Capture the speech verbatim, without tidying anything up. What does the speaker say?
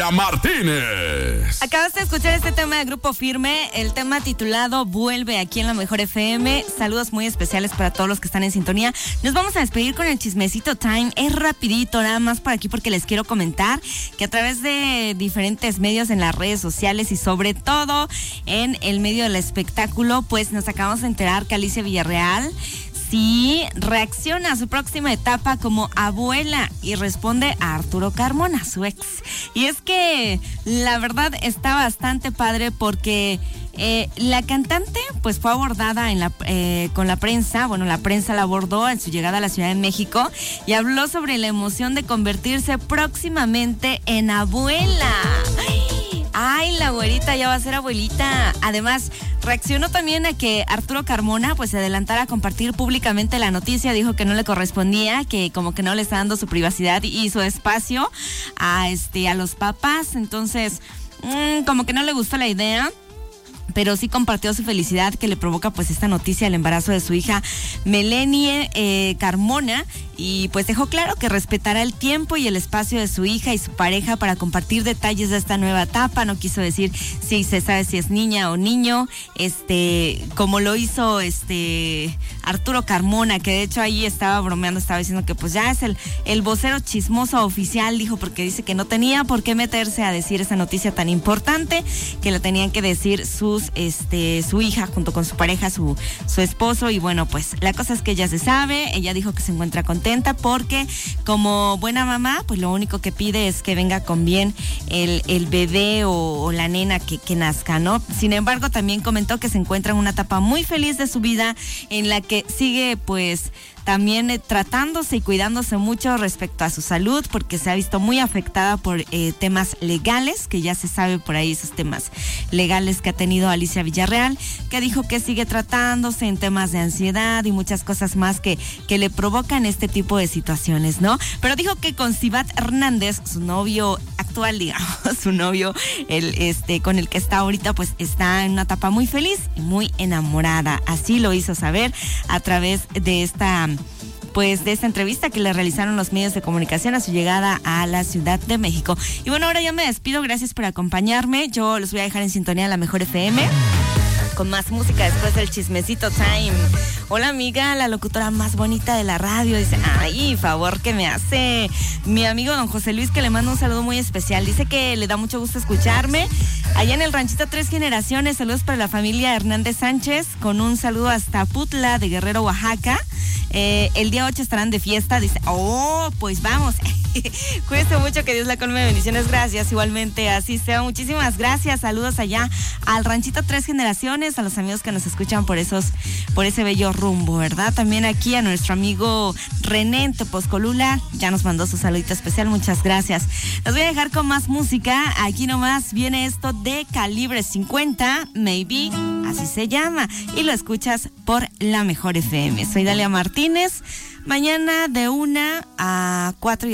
Martínez. Acabas de escuchar este tema de Grupo Firme, el tema titulado Vuelve, aquí en La Mejor F M. Saludos muy especiales para todos los que están en sintonía. Nos vamos a despedir con el chismecito time. Es rapidito, nada más por aquí porque les quiero comentar que a través de diferentes medios en las redes sociales y sobre todo en el medio del espectáculo, pues nos acabamos de enterar que Alicia Villarreal sí reacciona a su próxima etapa como abuela y responde a Arturo Carmona, su ex. Y es que la verdad está bastante padre porque eh, la cantante pues fue abordada en la, eh, con la prensa, bueno, la prensa la abordó en su llegada a la Ciudad de México y habló sobre la emoción de convertirse próximamente en abuela. ¡Ay! Ay, la güerita ya va a ser abuelita. Además, reaccionó también a que Arturo Carmona pues se adelantara a compartir públicamente la noticia. Dijo que no le correspondía, que como que no le está dando su privacidad y su espacio a este a los papás. Entonces, mmm, como que no le gustó la idea, pero sí compartió su felicidad que le provoca pues esta noticia del embarazo de su hija Melanie eh, Carmona, y pues dejó claro que respetará el tiempo y el espacio de su hija y su pareja para compartir detalles de esta nueva etapa. No quiso decir si se sabe si es niña o niño, este, como lo hizo este Arturo Carmona, que de hecho ahí estaba bromeando, estaba diciendo que pues ya es el, el vocero chismoso oficial, dijo, porque dice que no tenía por qué meterse a decir esa noticia tan importante, que la tenían que decir sus, este, su hija junto con su pareja, su, su esposo. Y bueno, pues la cosa es que ella se sabe, ella dijo que se encuentra contenta porque como buena mamá, pues lo único que pide es que venga con bien el, el bebé o, o la nena que, que nazca, ¿no? Sin embargo, también comentó que se encuentra en una etapa muy feliz de su vida en la que sigue pues también eh, tratándose y cuidándose mucho respecto a su salud, porque se ha visto muy afectada por eh, temas legales, que ya se sabe por ahí esos temas legales que ha tenido Alicia Villarreal, que dijo que sigue tratándose en temas de ansiedad y muchas cosas más que, que le provocan este tipo de situaciones, ¿no? Pero dijo que con Sivat Hernández, su novio actual, digamos, su novio, el este con el que está ahorita, pues está en una etapa muy feliz y muy enamorada. Así lo hizo saber a través de esta pues de esta entrevista que le realizaron los medios de comunicación a su llegada a la Ciudad de México. Y bueno, ahora ya me despido, gracias por acompañarme. Yo los voy a dejar en sintonía de La Mejor F M con más música después del chismecito time. Hola amiga, la locutora más bonita de la radio, dice, ay, favor que me hace mi amigo don José Luis, que le mando un saludo muy especial. Dice que le da mucho gusto escucharme allá en el ranchito Tres Generaciones. Saludos para la familia Hernández Sánchez, con un saludo hasta Putla de Guerrero, Oaxaca. Eh, el día ocho estarán de fiesta, dice, oh, pues vamos. Cuídense mucho, que Dios la colme de bendiciones. Gracias, igualmente, así sea. Muchísimas gracias, saludos allá al ranchito Tres Generaciones, a los amigos que nos escuchan por esos, por ese bello rumbo, ¿verdad? También aquí a nuestro amigo René en Tepozcolula, ya nos mandó su saludito especial, muchas gracias. Los voy a dejar con más música. Aquí nomás viene esto de Calibre cincuenta, Maybe, así se llama, y lo escuchas por La Mejor F M. Soy Dalia Martínez. Mañana de una a cuatro y